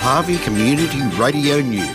Harvey Community Radio News.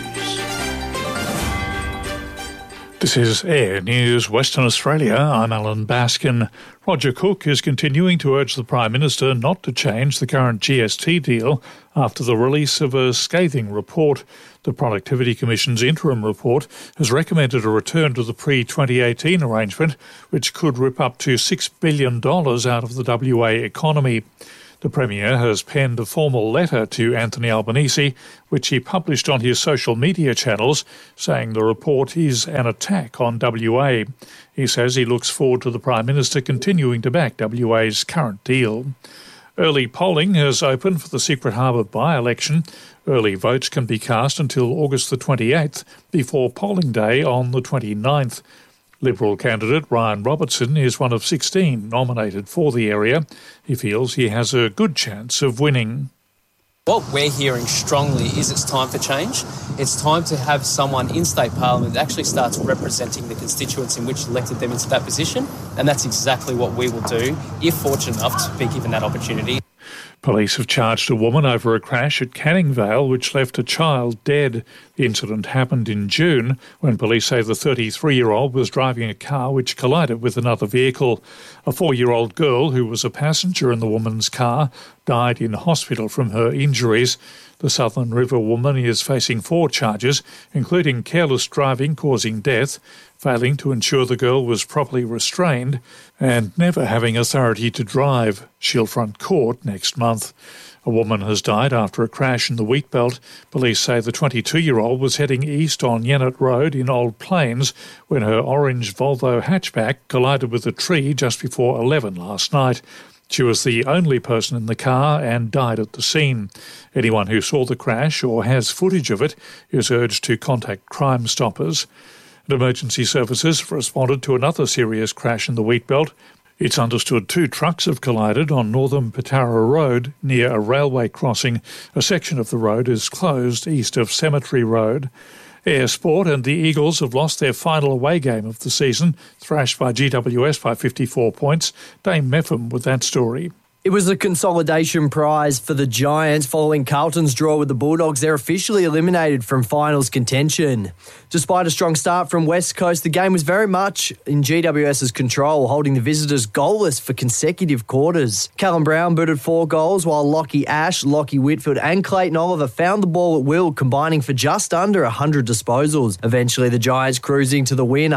This is Air News Western Australia. I'm Alan Baskin. Roger Cook is continuing to urge the Prime Minister not to change the current GST deal after the release of a scathing report. The Productivity Commission's interim report has recommended a return to the pre-2018 arrangement, which could rip up to $6 billion out of the WA economy. The Premier has penned a formal letter to Anthony Albanese, which he published on his social media channels, saying the report is an attack on WA. He says he looks forward to the Prime Minister continuing to back WA's current deal. Early polling has opened for the Secret Harbour by-election. Early votes can be cast until August the 28th, before polling day on the 29th. Liberal candidate Ryan Robertson is one of 16 nominated for the area. He feels he has a good chance of winning. What we're hearing strongly is it's time for change. It's time to have someone in state parliament that actually starts representing the constituents in which elected them into that position, and that's exactly what we will do if fortunate enough to be given that opportunity. Police have charged a woman over a crash at Canning Vale which left a child dead. The incident happened in June when police say the 33-year-old was driving a car which collided with another vehicle. A 4-year-old girl who was a passenger in the woman's car died in hospital from her injuries. The Southern River woman is facing 4 charges, including careless driving causing death, failing to ensure the girl was properly restrained, and never having authority to drive. She'll front court next month. A woman has died after a crash in the Wheatbelt. Police say the 22-year-old was heading east on Yennett Road in Old Plains when her orange Volvo hatchback collided with a tree just before 11 last night. She was the only person in the car and died at the scene. Anyone who saw the crash or has footage of it is urged to contact Crime Stoppers. And emergency services have responded to another serious crash in the Wheatbelt. It's understood 2 trucks have collided on Northern Patara Road near a railway crossing. A section of the road is closed east of Cemetery Road. Air Sport and the Eagles have lost their final away game of the season, thrashed by GWS by 54 points. Dame Meffam with that story. It was a consolidation prize for the Giants following Carlton's draw with the Bulldogs. They're officially eliminated from finals contention. Despite a strong start from West Coast, the game was very much in GWS's control, holding the visitors goalless for consecutive quarters. Callum Brown booted 4 goals, while Lockie Ash, Lockie Whitfield and Clayton Oliver found the ball at will, combining for just under 100 disposals. Eventually, the Giants cruising to the win,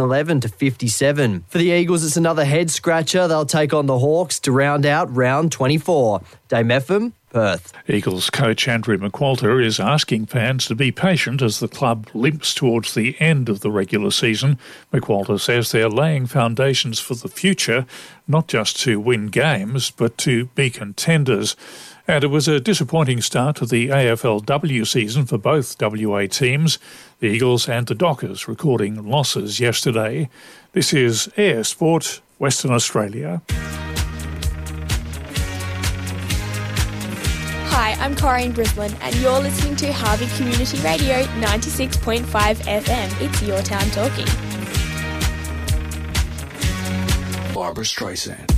111-57. For the Eagles, it's another head-scratcher. They'll take on the Hawks to round out round 24. Dame Meffam, Perth. Eagles coach Andrew McQualter is asking fans to be patient as the club limps towards the end of the regular season. McQualter says they're laying foundations for the future, not just to win games, but to be contenders. And it was a disappointing start to the AFLW season for both WA teams, the Eagles and the Dockers, recording losses yesterday. This is Air Sport, Western Australia. Hi, I'm Corrine Brislin and you're listening to Harvey Community Radio 96.5 FM. It's your town talking. Barbara Streisand.